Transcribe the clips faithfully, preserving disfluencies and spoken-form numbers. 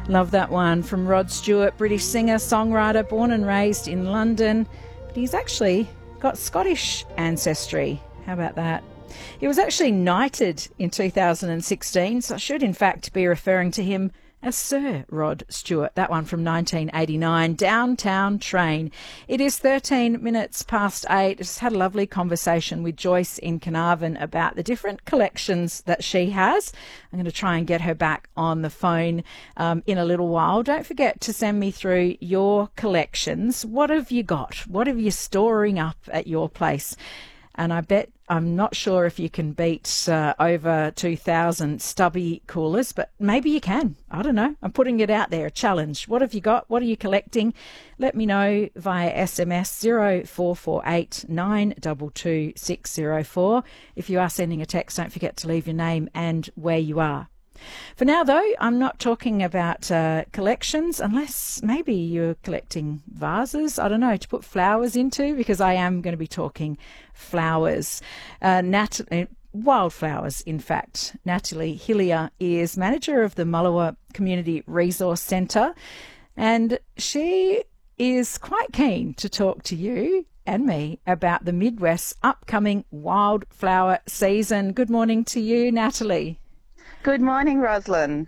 Love that one from Rod Stewart, British singer, songwriter, born and raised in London. But he's actually got Scottish ancestry. How about that? He was actually knighted in two thousand sixteen, so I should in fact be referring to him as Sir Rod Stewart. That one from nineteen eighty-nine, Downtown Train. It is thirteen minutes past eight. I just had a lovely conversation with Joyce in Carnarvon about the different collections that she has. I'm going to try and get her back on the phone um, in a little while. Don't forget to send me through your collections. What have you got? What have you storing up at your place? And I bet, I'm not sure if you can beat uh, over two thousand stubby coolers, but maybe you can. I don't know. I'm putting it out there, a challenge. What have you got? What are you collecting? Let me know via S M S zero four four eight nine two two six zero four. If you are sending a text, don't forget to leave your name and where you are. For now, though, I'm not talking about uh, collections, unless maybe you're collecting vases, I don't know, to put flowers into, because I am going to be talking flowers. Uh, Nat- wildflowers, in fact. Natalie Hillier is manager of the Mullewa Community Resource Centre, and she is quite keen to talk to you and me about the Midwest's upcoming wildflower season. Good morning to you, Natalie. Good morning, Roslyn.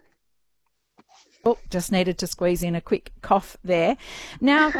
Oh, just needed to squeeze in a quick cough there. Now,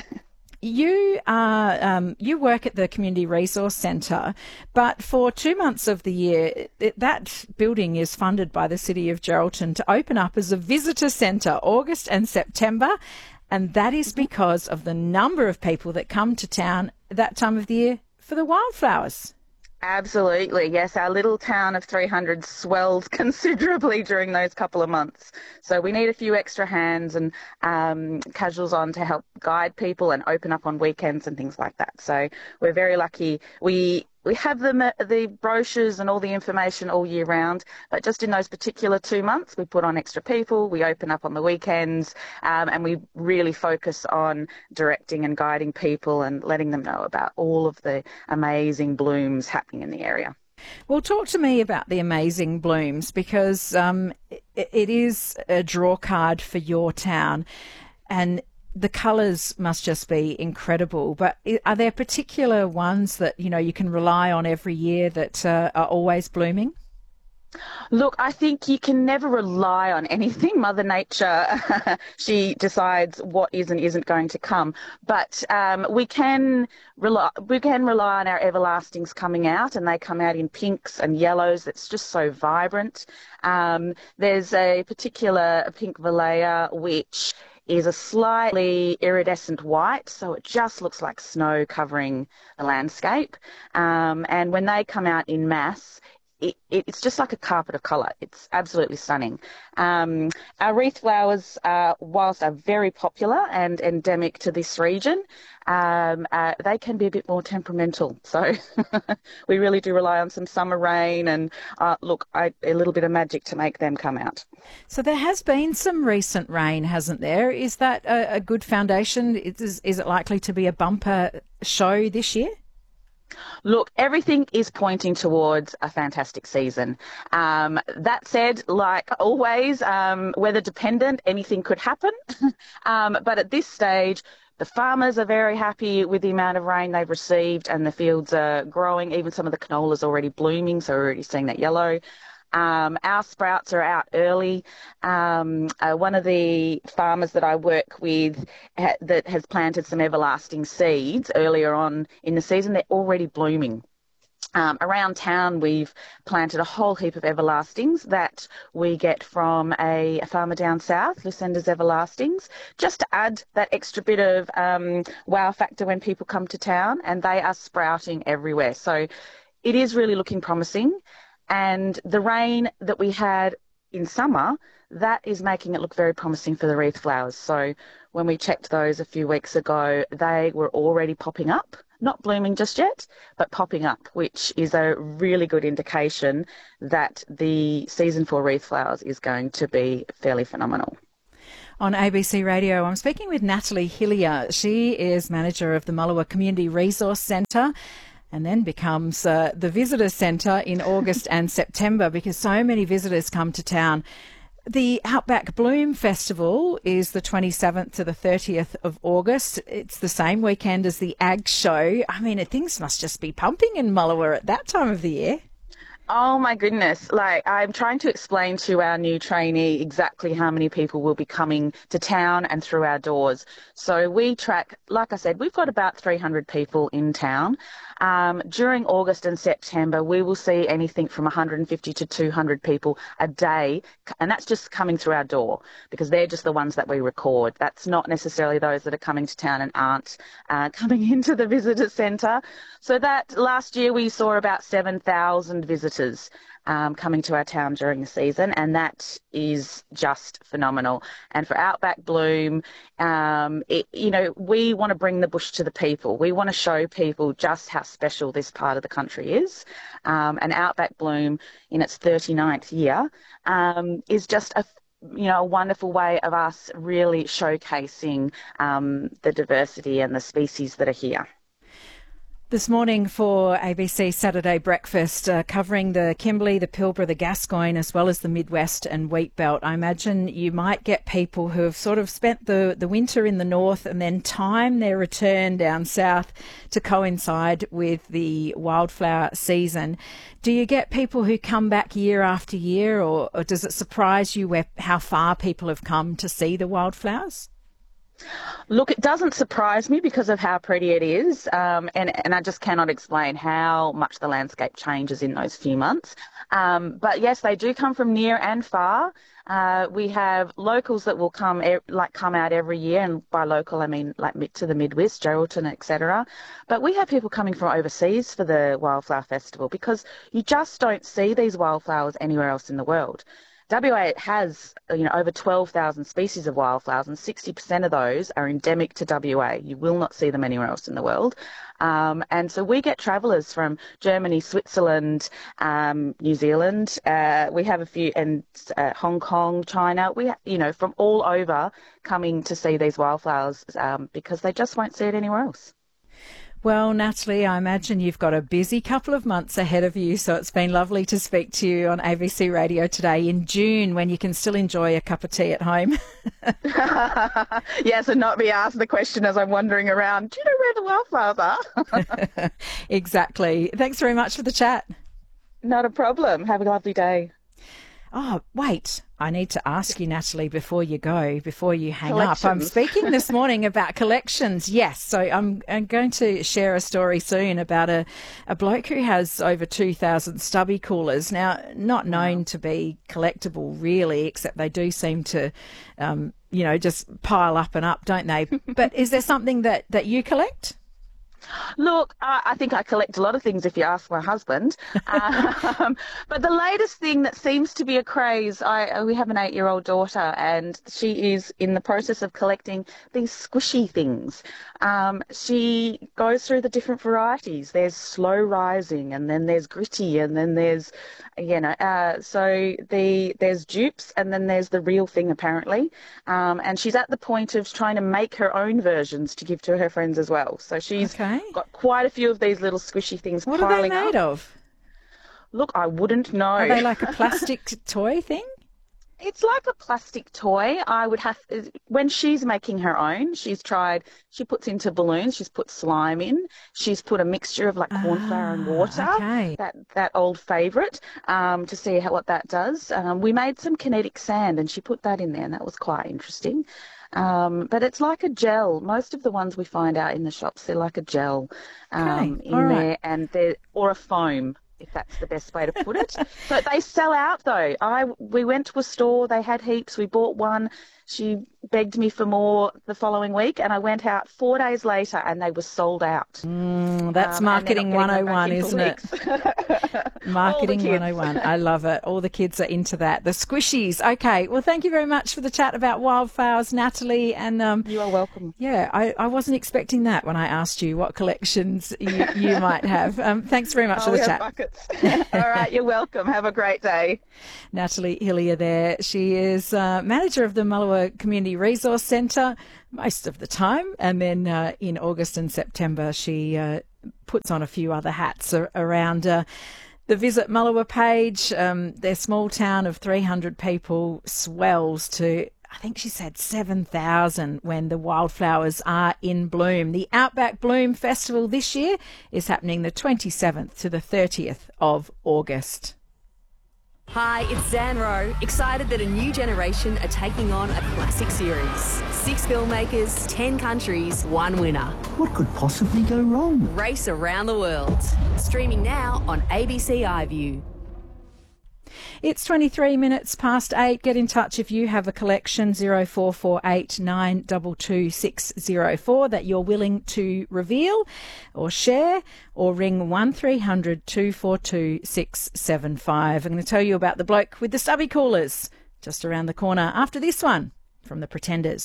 you are um, you work at the Community Resource Centre, but for two months of the year, it, that building is funded by the City of Geraldton to open up as a visitor centre, August and September, and that is because of the number of people that come to town that time of the year for the wildflowers. Absolutely, yes. Our little town of three hundred swells considerably during those couple of months. So we need a few extra hands and um, casuals on to help guide people and open up on weekends and things like that. So we're very lucky. We we have the, the brochures and all the information all year round, but just in those particular two months, we put on extra people, we open up on the weekends, um, and we really focus on directing and guiding people and letting them know about all of the amazing blooms happening in the area. Well, talk to me about the amazing blooms, because um, it, it is a draw card for your town, and the colours must just be incredible. But are there particular ones that, you know, you can rely on every year that uh, are always blooming? Look, I think you can never rely on anything. Mother Nature, she decides what is and isn't going to come. But um, we can rely, we can rely on our everlastings coming out, and they come out in pinks and yellows. That's just so vibrant. Um, there's a particular pink Valleya which is a slightly iridescent white, so it just looks like snow covering the landscape. Um, and when they come out in mass, It, it's just like a carpet of colour. It's absolutely stunning. Um, our wreath flowers, uh, whilst are very popular and endemic to this region, um, uh, they can be a bit more temperamental. So we really do rely on some summer rain and, uh, look, I, a little bit of magic to make them come out. So there has been some recent rain, hasn't there? Is that a, a good foundation? Is, is it likely to be a bumper show this year? Look, everything is pointing towards a fantastic season. Um, that said, like always, um, weather dependent, anything could happen. um, but at this stage, the farmers are very happy with the amount of rain they've received, and the fields are growing. Even some of the canola is already blooming, so we're already seeing that yellow. Um, our sprouts are out early. Um, uh, one of the farmers that I work with ha- that has planted some everlasting seeds earlier on in the season, they're already blooming. Um, around town, we've planted a whole heap of everlastings that we get from a, a farmer down south, Lucinda's Everlastings, just to add that extra bit of um, wow factor when people come to town, and they are sprouting everywhere. So it is really looking promising. And the rain that we had in summer, that is making it look very promising for the wreath flowers. So when we checked those a few weeks ago, they were already popping up, not blooming just yet, but popping up, which is a really good indication that the season for wreath flowers is going to be fairly phenomenal. On A B C Radio, I'm speaking with Natalie Hillier. She is manager of the Mullewa Community Resource Centre, and then becomes uh, the visitor centre in August and September, because so many visitors come to town The Outback Bloom Festival is the twenty-seventh to the thirtieth of August. It's the same weekend as the Ag Show. I mean, things must just be pumping in Mullewa at that time of the year. Oh my goodness. Like, I'm trying to explain to our new trainee exactly how many people will be coming to town and through our doors. So we track, like I said, we've got about three hundred people in town. Um, during August and September, we will see anything from one hundred fifty to two hundred people a day, and that's just coming through our door because they're just the ones that we record. That's not necessarily those that are coming to town and aren't uh, coming into the visitor centre. So that last year we saw about seven thousand visitors Um, coming to our town during the season, and that is just phenomenal. And for Outback Bloom, um, it, you know, we want to bring the bush to the people. We want to show people just how special this part of the country is. Um, and Outback Bloom, in its thirty-ninth year, um, is just a you know, a wonderful way of us really showcasing um, the diversity and the species that are here. This morning for A B C Saturday Breakfast, uh, covering the Kimberley, the Pilbara, the Gascoyne, as well as the Midwest and Wheat Belt. I imagine you might get people who have sort of spent the, the winter in the north and then time their return down south to coincide with the wildflower season. Do you get people who come back year after year, or, or does it surprise you where, how far people have come to see the wildflowers? Look, it doesn't surprise me because of how pretty it is, um, and, and I just cannot explain how much the landscape changes in those few months. Um, but yes, they do come from near and far. Uh, we have locals that will come like come out every year, and by local I mean like to the Midwest, Geraldton, et cetera. But we have people coming from overseas for the Wildflower Festival because you just don't see these wildflowers anywhere else in the world. W A has, you know, over twelve thousand species of wildflowers, and sixty percent of those are endemic to W A. You will not see them anywhere else in the world. Um, and so we get travellers from Germany, Switzerland, um, New Zealand. Uh, we have a few, and uh, Hong Kong, China. We, you know, from all over coming to see these wildflowers um, because they just won't see it anywhere else. Well, Natalie, I imagine you've got a busy couple of months ahead of you, so it's been lovely to speak to you on A B C Radio today in June when you can still enjoy a cup of tea at home. Yes, and not be asked the question as I'm wandering around, do you know where the wildflowers are? Exactly. Thanks very much for the chat. Not a problem. Have a lovely day. Oh, wait, I need to ask you, Natalie, before you go, before you hang up. I'm speaking this morning about collections. Yes, so I'm, I'm going to share a story soon about a, a bloke who has over two thousand stubby coolers. Now, not known wow. to be collectible really, except they do seem to, um, you know, just pile up and up, don't they? But is there something that, that you collect? Look, uh, I think I collect a lot of things if you ask my husband. Um, but the latest thing that seems to be a craze, I, we have an eight-year-old daughter and she is in the process of collecting these squishy things. Um, she goes through the different varieties. There's slow rising and then there's gritty and then there's, you know, uh, so the there's dupes and then there's the real thing apparently. Um, and she's at the point of trying to make her own versions to give to her friends as well. So she's... Okay. Got quite a few of these little squishy things what piling are they made up. of? Look, I wouldn't know. Are they like a plastic toy thing? It's like a plastic toy. I would have, when she's making her own, she's tried, she puts into balloons, she's put slime in, she's put a mixture of like corn ah, flour and water, okay. that that old favourite, um, to see how, what that does. Um, we made some kinetic sand and she put that in there and that was quite interesting. Um, but it's like a gel. Most of the ones we find out in the shops, they're like a gel um, okay. in All there, right. and they're or a foam, if that's the best way to put it. So they sell out though. I we went to a store, they had heaps. We bought one. She begged me for more the following week, and I went out four days later, and they were sold out. Mm, that's um, marketing one oh one, isn't it? Marketing one oh one. I love it. All the kids are into that. The squishies. Okay. Well, thank you very much for the chat about wildflowers, Natalie. And um, you are welcome. Yeah, I, I wasn't expecting that when I asked you what collections you, you might have. Um, thanks very much oh, for the we chat. Have buckets. All right. You're welcome. Have a great day. Natalie Hillier there. She is uh, manager of the Mullewa Community Resource Centre most of the time, and then uh, in August and September she uh, puts on a few other hats around uh, The Visit Mullewa page, um, their small town of three hundred people swells to, I think she said seven thousand when the wildflowers are in bloom. The Outback Bloom Festival this year is happening the twenty-seventh to the thirtieth of August. Hi, it's Zan Rowe, excited that a new generation are taking on a classic series. Six filmmakers, ten countries, one winner. What could possibly go wrong? Race around the world. Streaming now on A B C iView. It's twenty-three minutes past eight. Get in touch if you have a collection, zero four four eight nine two two six zero four, that you're willing to reveal or share, or ring one three hundred two four two six seven five. I'm going to tell you about the bloke with the stubby coolers just around the corner after this one from the Pretenders.